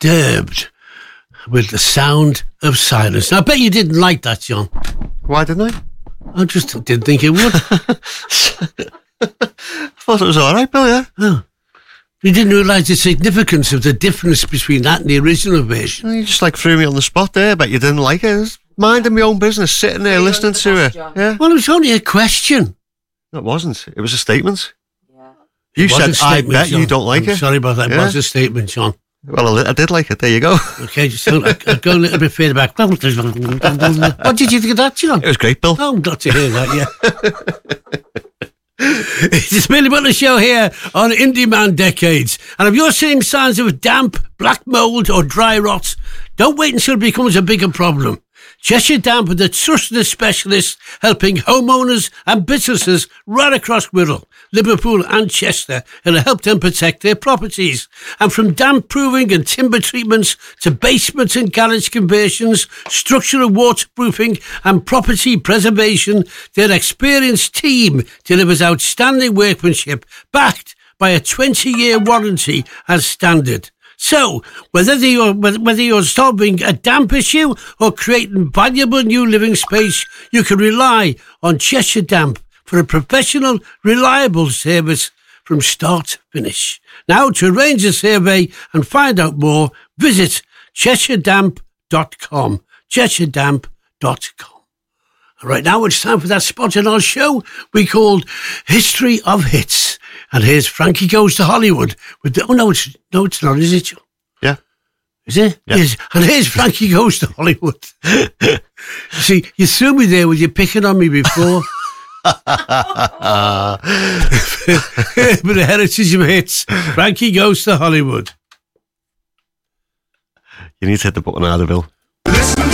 disturbed with the sound of silence. Now, I bet you didn't like that, John. Why didn't I? I just didn't think it would. I thought it was all right, Bill, yeah. Oh. You didn't realise the significance of the difference between that and the original version. You just threw me on the spot there, but you didn't like it. I was minding my own business, sitting there listening to it. Yeah. Well, it was only a question. No, it wasn't. It was a statement. Yeah. You said, I bet you don't like it. Sorry about that. It was a statement, John. Well, I did like it. There you go. Okay, just I'll go a little bit further back. What did you think of that, John? It was great, Bill. Oh, I'm glad to hear that, yeah. It's Billy Butler Show here on Indie Man Decades. And if you're seeing signs of damp, black mould or dry rot, don't wait until it becomes a bigger problem. Cheshire Damp are the trusted specialists helping homeowners and businesses right across Wirral, Liverpool and Chester, and help them protect their properties. And from damp proofing and timber treatments to basement and garage conversions, structural waterproofing and property preservation, their experienced team delivers outstanding workmanship backed by a 20-year warranty as standard. So, whether you're solving a damp issue or creating valuable new living space, you can rely on Cheshire Damp for a professional, reliable service from start to finish. Now, to arrange a survey and find out more, visit CheshireDamp.com. CheshireDamp.com. All right, now it's time for that spot in our show we called History of Hits. And here's Frankie Goes to Hollywood with the... Oh, no, it's not, is it? Yeah. Is it? Yeah. Yes. And here's Frankie Goes to Hollywood. See, you threw me there with you picking on me before. But the heritage of hits. Frankie Goes to Hollywood. You need to hit the button harder, Bill. Listen